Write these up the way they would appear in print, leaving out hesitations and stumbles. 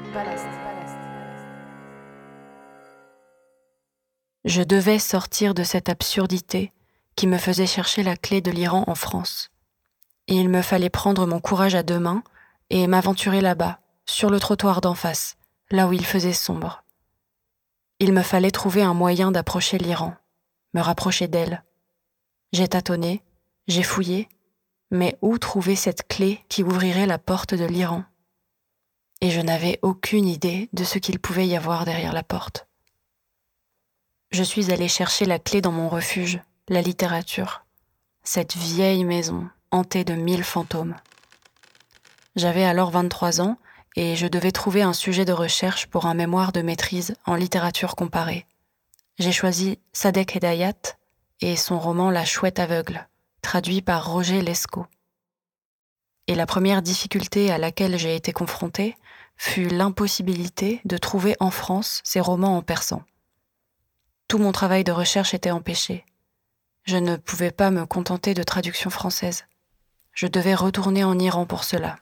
Je devais sortir de cette absurdité qui me faisait chercher la clé de l'Iran en France. Et il me fallait prendre mon courage à 2 mains et m'aventurer là-bas, sur le trottoir d'en face, là où il faisait sombre. Il me fallait trouver un moyen d'approcher l'Iran, me rapprocher d'elle. J'ai tâtonné, j'ai fouillé, mais où trouver cette clé qui ouvrirait la porte de l'Iran ? Et je n'avais aucune idée de ce qu'il pouvait y avoir derrière la porte. Je suis allée chercher la clé dans mon refuge, la littérature, cette vieille maison hantée de 1000 fantômes. J'avais alors 23 ans et je devais trouver un sujet de recherche pour un mémoire de maîtrise en littérature comparée. J'ai choisi Sadek Hedayat et son roman La Chouette aveugle, traduit par Roger Lescaut. Et la première difficulté à laquelle j'ai été confrontée fut l'impossibilité de trouver en France ces romans en persan. Tout mon travail de recherche était empêché. Je ne pouvais pas me contenter de traductions françaises. Je devais retourner en Iran pour cela.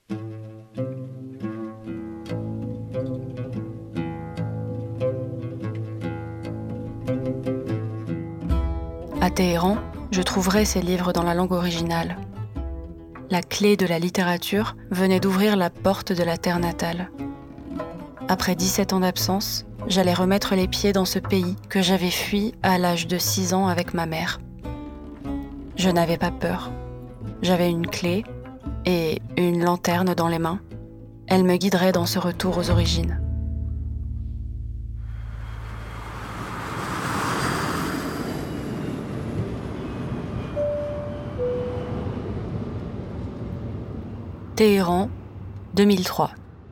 À Téhéran, je trouverais ces livres dans la langue originale. La clé de la littérature venait d'ouvrir la porte de la terre natale. Après 17 ans d'absence, j'allais remettre les pieds dans ce pays que j'avais fui à l'âge de 6 ans avec ma mère. Je n'avais pas peur. J'avais une clé et une lanterne dans les mains. Elle me guiderait dans ce retour aux origines. Téhéran, 2003.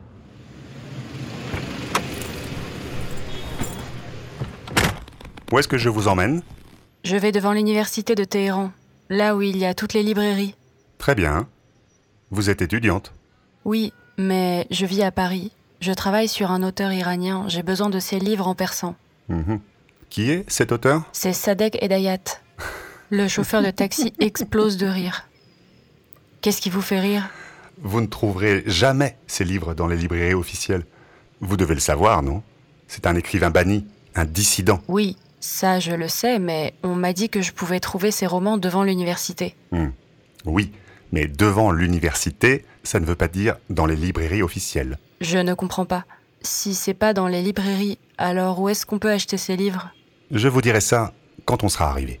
Où est-ce que je vous emmène ? Je vais devant l'université de Téhéran, là où il y a toutes les librairies. Très bien. Vous êtes étudiante ? Oui, mais je vis à Paris. Je travaille sur un auteur iranien. J'ai besoin de ses livres en persan. Qui est cet auteur ? C'est Sadek Hedayat. Le chauffeur de taxi explose de rire. Qu'est-ce qui vous fait rire ? Vous ne trouverez jamais ces livres dans les librairies officielles. Vous devez le savoir, non ? C'est un écrivain banni, un dissident. Oui, ça je le sais, mais on m'a dit que je pouvais trouver ces romans devant l'université. Oui, mais devant l'université, ça ne veut pas dire dans les librairies officielles. Je ne comprends pas. Si c'est pas dans les librairies, alors où est-ce qu'on peut acheter ces livres ? Je vous dirai ça quand on sera arrivé.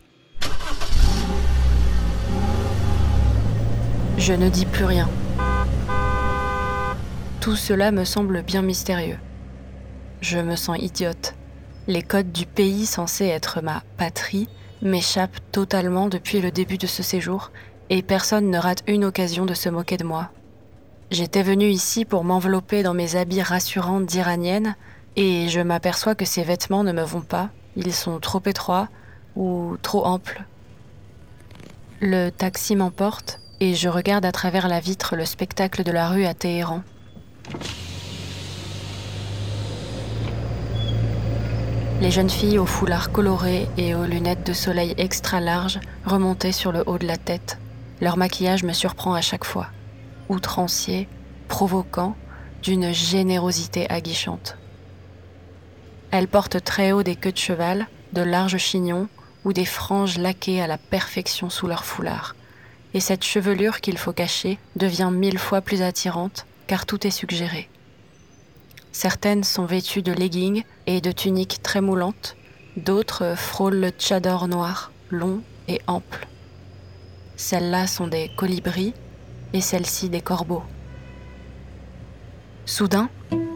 Je ne dis plus rien. Tout cela me semble bien mystérieux. Je me sens idiote. Les codes du pays censé être ma patrie m'échappent totalement depuis le début de ce séjour et personne ne rate une occasion de se moquer de moi. J'étais venue ici pour m'envelopper dans mes habits rassurants d'iranienne et je m'aperçois que ces vêtements ne me vont pas. Ils sont trop étroits ou trop amples. Le taxi m'emporte et je regarde à travers la vitre le spectacle de la rue à Téhéran. Les jeunes filles aux foulards colorés et aux lunettes de soleil extra larges remontaient sur le haut de la tête. Leur maquillage me surprend à chaque fois. Outrancier, provoquant, d'une générosité aguichante. Elles portent très haut des queues de cheval, de larges chignons ou des franges laquées à la perfection sous leur foulard. Et cette chevelure qu'il faut cacher devient 1000 fois plus attirante car tout est suggéré. Certaines sont vêtues de leggings et de tuniques très moulantes, d'autres frôlent le tchador noir, long et ample. Celles-là sont des colibris et celles-ci des corbeaux. Soudain,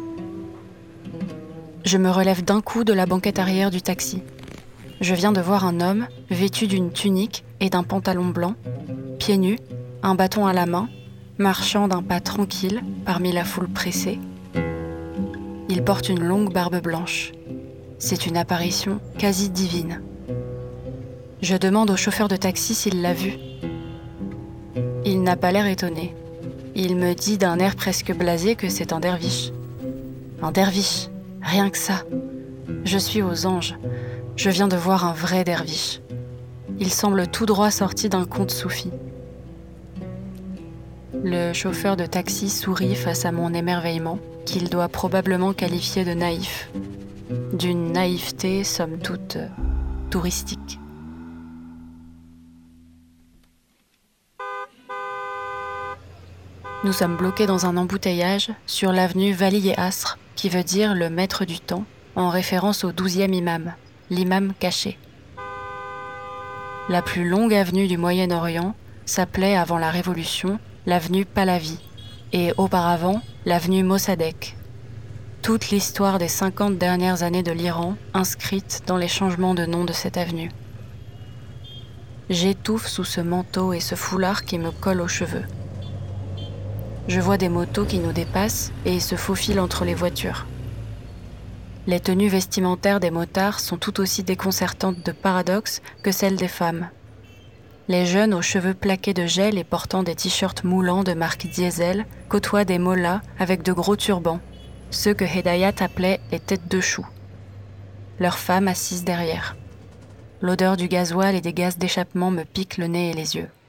je me relève d'un coup de la banquette arrière du taxi. Je viens de voir un homme vêtu d'une tunique et d'un pantalon blanc, pieds nus, un bâton à la main, marchant d'un pas tranquille parmi la foule pressée. Il porte une longue barbe blanche. C'est une apparition quasi divine. Je demande au chauffeur de taxi s'il l'a vu. Il n'a pas l'air étonné. Il me dit d'un air presque blasé que c'est un derviche. Un derviche, rien que ça. Je suis aux anges. Je viens de voir un vrai derviche. Il semble tout droit sorti d'un conte soufi. Le chauffeur de taxi sourit face à mon émerveillement, qu'il doit probablement qualifier de naïf. D'une naïveté, somme toute, touristique. Nous sommes bloqués dans un embouteillage sur l'avenue Valier-Asr, qui veut dire le maître du temps, en référence au 12e imam, l'imam caché. La plus longue avenue du Moyen-Orient s'appelait avant la Révolution l'avenue Pahlavi et auparavant l'avenue Mossadegh. Toute l'histoire des 50 dernières années de l'Iran inscrite dans les changements de nom de cette avenue. J'étouffe sous ce manteau et ce foulard qui me colle aux cheveux. Je vois des motos qui nous dépassent et se faufilent entre les voitures. Les tenues vestimentaires des motards sont tout aussi déconcertantes de paradoxe que celles des femmes. Les jeunes aux cheveux plaqués de gel et portant des t-shirts moulants de marque Diesel côtoient des mollahs avec de gros turbans, ceux que Hedayat appelait les têtes de chou. Leurs femmes assises derrière. L'odeur du gasoil et des gaz d'échappement me pique le nez et les yeux.